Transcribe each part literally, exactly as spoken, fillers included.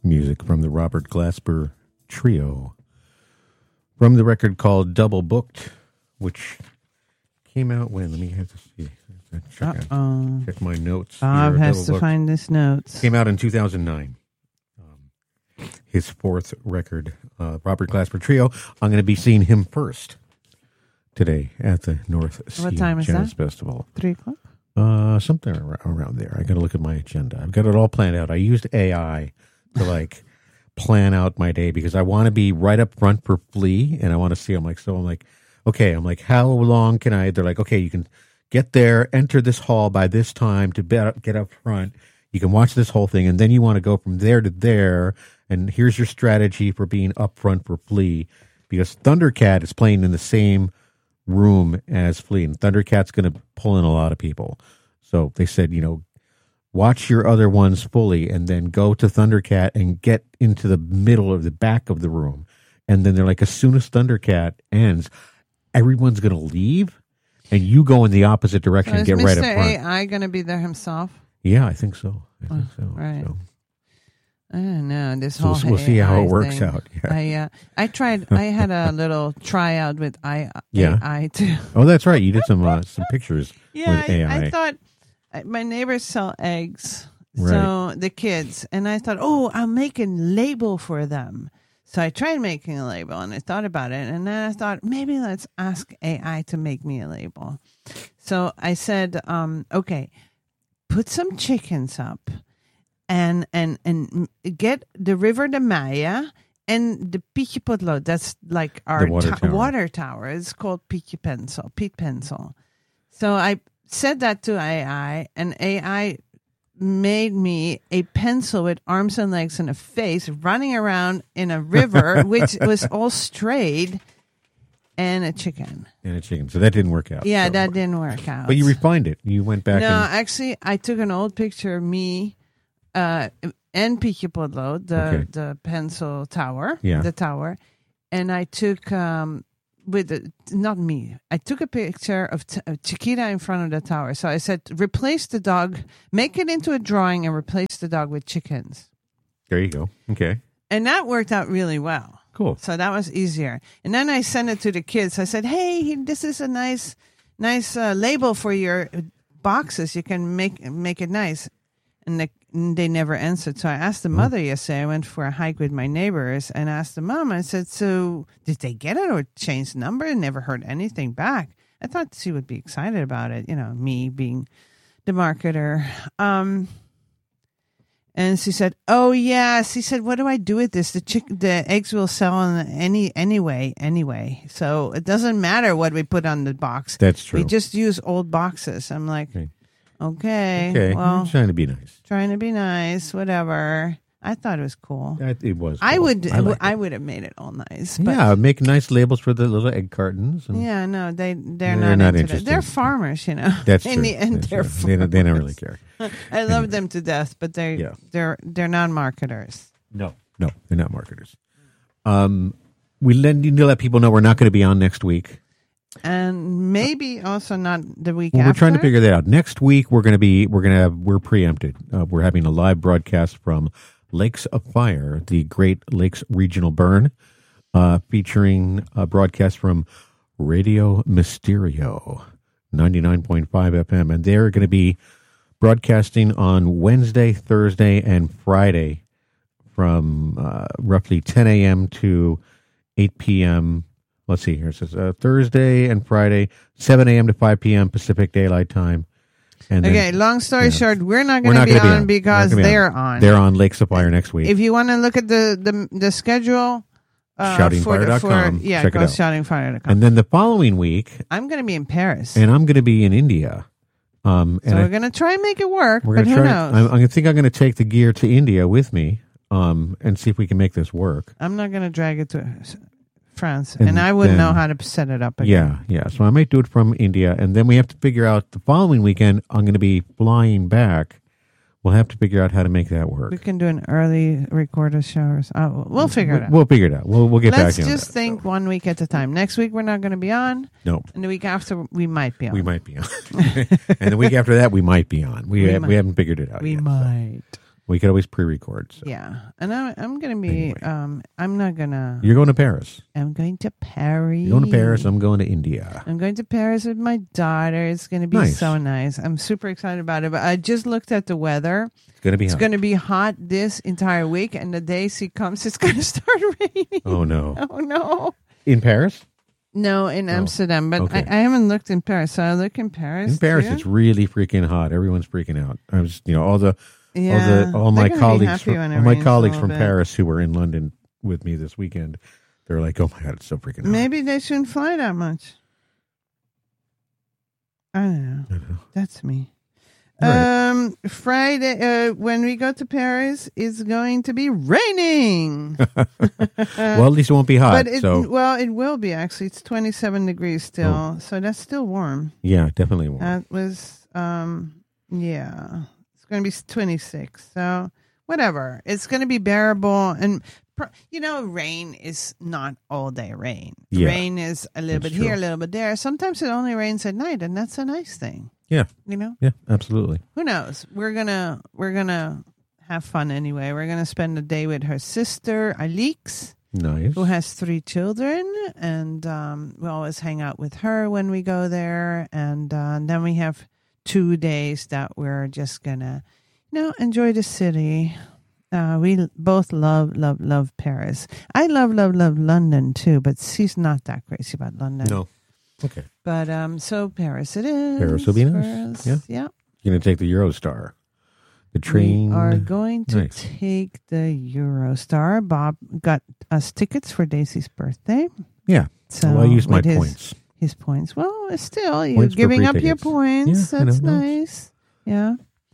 music from the Robert Glasper Trio from the record called Double Booked, which came out when? Let me have to see. Check, out, check my notes. Bob here. has Double to Booked. find his notes. Came out in two thousand nine. Um, his fourth record, uh, Robert Glasper Trio. I'm going to be seeing him first today at the North Sea What time is Jazz that? Festival. Three o'clock? Uh, something ar- around there. I got to look at my agenda. I've got it all planned out. I used A I to like plan out my day because I want to be right up front for Flea, and I want to see. I'm like, so I'm like, okay. I'm like, how long can I? They're like, okay, you can get there, enter this hall by this time to be, get up front. You can watch this whole thing, and then you want to go from there to there. And here's your strategy for being up front for Flea, because Thundercat is playing in the same room as Flea, and Thundercat's going to pull in a lot of people. So they said, you know, watch your other ones fully, and then go to Thundercat and get into the middle or the back of the room. And then they're like, as soon as Thundercat ends, everyone's going to leave, and you go in the opposite direction So and is get right up Mister front. A I going to be there himself? Yeah, I think so. I think Oh, so. right. So. I don't know. This So whole we'll- we'll see how A I it works thing. out. Yeah. I uh, I tried. I had a little tryout with I, Yeah. A I too. Oh, that's right. You did some uh, some pictures Yeah, with I, A I. I thought uh, my neighbors sell eggs, so the kids, and I thought, oh, I'll make a label for them. So I tried making a label, and I thought about it, and then I thought maybe let's ask A I to make me a label. So I said, um, okay, put some chickens up. And and and get the River de Maya and the Pique Potlo. That's like our The water to- tower. water tower. It's called Pique Pencil, Pete Pencil. So I said that to A I, and A I made me a pencil with arms and legs and a face running around in a river, which was all straight, and a chicken. And a chicken. So that didn't work out. Yeah, So- that didn't work out. But you refined it. You went back No, and actually, I took an old picture of me uh, and Pique Potlo, the Okay. the pencil tower, Yeah. the tower, and I took um, with the, not me. I took a picture of, t- of Chiquita in front of the tower. So I said, replace the dog, make it into a drawing, and replace the dog with chickens. there you go. Okay. And that worked out really well. Cool. So that was easier. And then I sent it to the kids. I said, hey, this is a nice, nice uh, label for your boxes. You can make make it nice. And the, and they never answered. So I asked the mother yesterday. I went for a hike with my neighbors and asked the mom. I said, so did they get it or change the number? And never heard anything back. I thought she would be excited about it. You know, me being the marketer. Um, and she said, oh, yeah. She said, what do I do with this? The chick, the eggs will sell on any anyway, anyway. So it doesn't matter what we put on the box. That's true. We just use old boxes. I'm like, Okay. okay, Okay. well, I'm trying to be nice. trying to be nice, whatever. I thought it was cool. That, it was. I cool. would, I, liked I it. would have made it all nice. But Yeah, make nice labels for the little egg cartons. And yeah, no, they they're, They're not, not into interested. that. They're farmers, you know. That's In true. the end, That's they're true. They, don't, they don't really farmers. care. I love them to death, but they're Yeah. they're they're non marketers. No, no, they're not marketers. Um, we let, need to let people know we're not going to be on next week. And maybe also not the week Well, after. we're trying to figure that out. Next week we're going to be we're going to have we're preempted. Uh, we're having a live broadcast from Lakes of Fire, the Great Lakes Regional Burn, uh, featuring a broadcast from Radio Mysterio, ninety-nine point five F M, and they're going to be broadcasting on Wednesday, Thursday, and Friday from uh, roughly ten a.m. to eight p.m. Let's see here. It says uh, Thursday and Friday, seven a.m. to five p.m. Pacific Daylight Time. And then- Okay, long story yeah. short, we're not We're going to not be gonna be on on. because Not gonna be they're on. They're on Lakes of Fire next week. If you want to look at the the, the schedule, uh, shouting for fire the- dot com, for- yeah, check it go out. shouting fire dot com. And then the following week, I'm going to be in Paris, and I'm going to be in India. Um, so and we're I, going to try and make it work. we're But going who to try. knows? I'm, I think I'm going to take the gear to India with me, um, and see if we can make this work. I'm not going to drag it to France, And and, I wouldn't then- know how to set it up again. Yeah, yeah. So I might do it from India, and then we have to figure out the following weekend. I'm going to be flying back. We'll have to figure out how to make that work. We can do an early recorder showers. Oh, we'll figure it out. We'll figure it out. We'll we'll get Let's back to you on just that, think so. one week at a time. Next week we're not going to be on, No, and the week after we might be on. we might be on, and the week after that we might be on. We We have, might. we haven't figured it out. We yet, so. might. We could always pre-record. So. Yeah, and I, I'm going to be. Anyway. Um, I'm not gonna. You're going to Paris. I'm going to Paris. You're going to Paris. I'm going to India. I'm going to Paris with my daughter. It's going to be Nice. so nice. I'm super excited about it. But I just looked at the weather. It's going to be It's hot. going to be hot this entire week, and the day she comes, it's going to start raining. Oh no! Oh no! In Paris? No, in Oh, Amsterdam, but okay. I, I haven't looked in Paris. So I look in Paris. In Paris, too. it's really freaking hot. Everyone's freaking out. I was, you know, all the yeah. all the all my They're gonna be colleagues happy from, when it all my rains a colleagues little from bit. Paris who were in London with me this weekend. They're like, "Oh my god, it's so freaking hot." Maybe they shouldn't fly that much. I don't know. I know. That's me. Right. Um, Friday, uh, when we go to Paris, it's going to be raining. Well, at least it won't be hot. but it, so well, it will be actually. It's twenty-seven degrees still, so that's still warm. yeah, definitely won't. That was, um, yeah, it's going to be twenty-six. So whatever, it's going to be bearable. And pr- you know, rain is not all day rain. Yeah, Rain is a little that's bit here, a true. little bit there. Sometimes it only rains at night, and that's a nice thing. Yeah, You know, yeah, absolutely. who knows? We're gonna we're gonna have fun anyway. We're gonna spend the day with her sister Alix, Nice. who has three children, and um, we always hang out with her when we go there. And uh, then we have two days that we're just gonna, you know, enjoy the city. Uh, we l- both love, love, love Paris. I love, love, love London too, but she's not that crazy about London. No. Okay. But um, so Paris it is. Paris will be for nice. us. Yeah. Yeah. You're gonna take the Eurostar, the train. We are going to Nice. take the Eurostar. Bob got us tickets for Daisy's birthday. Yeah. So well, I use my with his, points. His points. Well, still, you're Points for giving free up your tickets. points. Yeah, I That's know. nice. Yeah.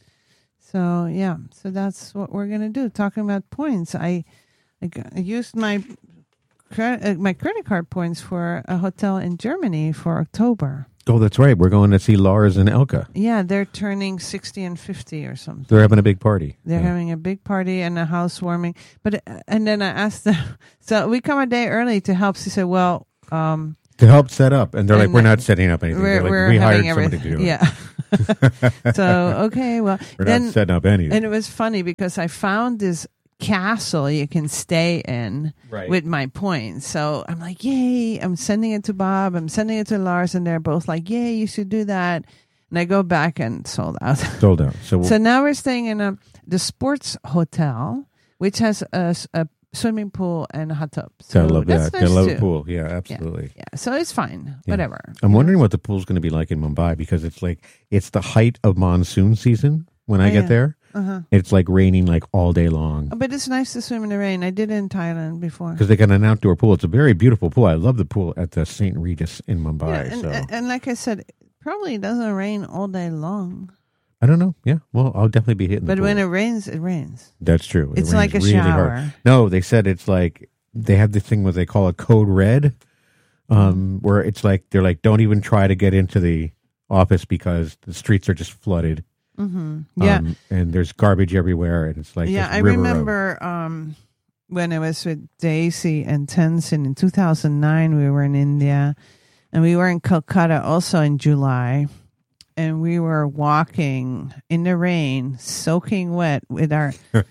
So yeah. So that's what we're gonna do. Talking about points, I, I, g- I used my credit uh, my credit card points for a hotel in Germany for October. Oh, that's right. We're going to see Lars and Elka. Yeah, they're turning sixty and fifty or something. They're having a big party. They're Yeah. having a big party and a housewarming. But uh, and then I asked them, so we come a day early to help. She said, "Well, um, to help set up, and they're like, And, "We're uh, not setting up anything." we're They're like, we're we hired having somebody everything." to do it. Yeah. So okay, well, We're then not setting up anything. and it was funny because I found this castle you can stay in Right. with my points. So I'm like, yay! I'm sending it to Bob. I'm sending it to Lars, and they're both like, yay! You should do that. And I go back and sold out. Sold out. So, So now we're staying in a the sports hotel, which has a, s- a swimming pool and a hot tub. So I love that's that. nice I love too. a pool. Yeah, absolutely. Yeah, so it's fine. Yeah. Whatever. I'm wondering what the pool's going to be like in Mumbai because it's like it's the height of monsoon season when I Oh, get yeah. there. Uh-huh. It's like raining like all day long But it's nice to swim in the rain. I did it in Thailand before. because they got an outdoor pool. It's a very beautiful pool. I love the pool at the Saint Regis in Mumbai. Yeah, and, so and, and like I said, it probably doesn't rain all day long. I don't know. Yeah, well, I'll definitely be hitting. But the when it pool. rains, it rains. That's true. It It's rains like a really shower. hard. No, they said it's like they have this thing where they call it code red, um, where it's like they're like, don't even try to get into the office because the streets are just flooded. Mm-hmm. Yeah. Um, and there's garbage everywhere, and it's like yeah, this I river of- remember um, when I was with Daisy and Tenzin in two thousand nine, we were in India, and we were in Calcutta also in July, and we were walking in the rain, soaking wet with our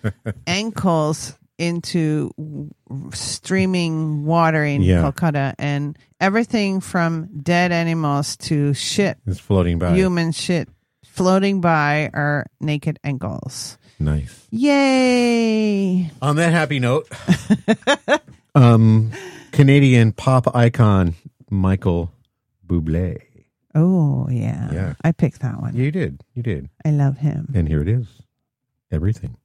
ankles into w- streaming water in Yeah. Calcutta, and everything from dead animals to shit, It's floating by. human shit, floating by our naked ankles. Nice. Yay! On that happy note, um, Canadian pop icon Michael Bublé. Oh, yeah. Yeah. I picked that one. You did. You did. I love him. And here it is. Everything.